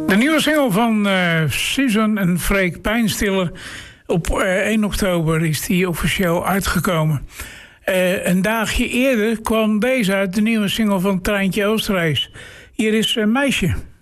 De nieuwe single van Susan en Freek Pijnstiller. Op 1 oktober is die officieel uitgekomen. Een dagje eerder kwam deze uit, de nieuwe single van Treintje Oosterhuis. Hier is Meisje.